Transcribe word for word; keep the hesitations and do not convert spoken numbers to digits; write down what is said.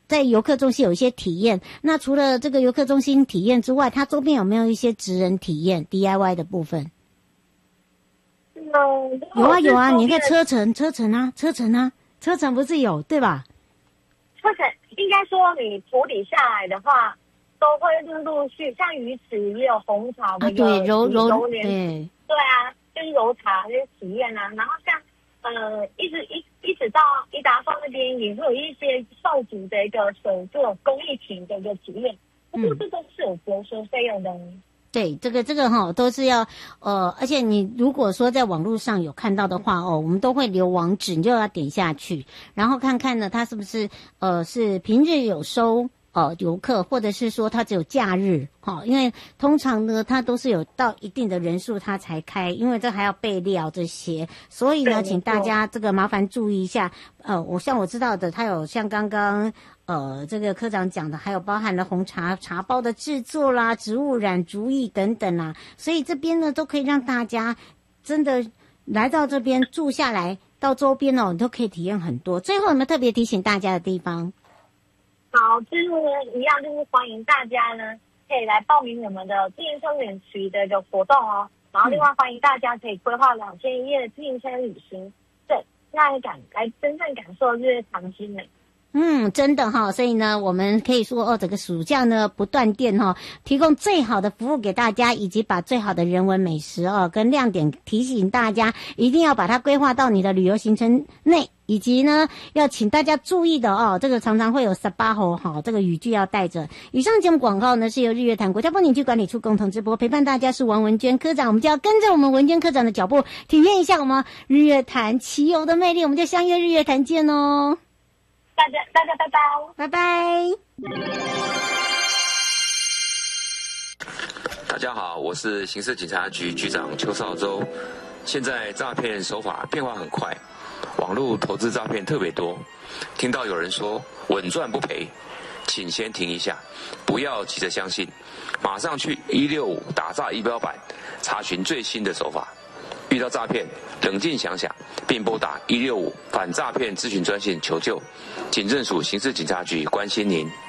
在游客中心有一些体验。那除了这个游客中心体验之外，它周边有没有一些职人体验 D I Y 的部分？ 嗯， 有啊有啊，你看车程车程啊车程啊车程不是有对吧？ 车程应该说你处理下来的话，都会陆陆续，像鱼池也有红茶的、 啊，对，揉揉揉对对啊，就是揉茶那些体验啊。然后像呃，一直一一直到伊达坊那边也会有一些受煮的一个手做工艺品的一个体验，不过这都是有着收费用的。 对，这个这个哈都是要呃，而且你如果说在网络上有看到的话哦，我们都会留网址，你就要点下去，然后看看呢，它是不是呃是平日有收呃游客，或者是说它只有假日哈、哦，因为通常呢它都是有到一定的人数它才开，因为这还要备料这些，所以呢，请大家这个麻烦注意一下。呃，我像我知道的，它有像刚刚。呃，这个科长讲的，还有包含了红茶茶包的制作啦、植物染竹艺等等啦，所以这边呢都可以让大家真的来到这边住下来，到周边哦，你都可以体验很多。最后有没有特别提醒大家的地方？ 好，最后呢，一样就是欢迎大家呢可以来报名我们的自行车远骑的一个活动哦。然后另外欢迎大家可以规划两天一夜的自行车旅行，对，让感来真正感受日月潭之美。 嗯，真的哈，所以呢，我们可以说哦，整个暑假呢不断电哈，提供最好的服务给大家，以及把最好的人文美食哦跟亮点提醒大家，一定要把它规划到你的旅游行程内，以及呢要请大家注意的哦，这个常常会有十八吼哈，这个语句要带着。以上节目广告呢是由日月潭国家风景区管理处共同直播，陪伴大家是王文娟科长，我们就要跟着我们文娟科长的脚步，体验一下我们日月潭骑游的魅力，我们就相约日月潭见哦。 大家，大家拜拜， 拜拜。 大家好，我是刑事警察局局长邱少洲。现在诈骗手法变化很快，网络投资诈骗特别多。听到有人说稳赚不赔，请先停一下，不要急着相信，马上去一六五打诈仪表板查询最新的手法。遇到诈骗，冷静想想，并拨打一六五反诈骗咨询专线求救。警政署刑事警察局关心您。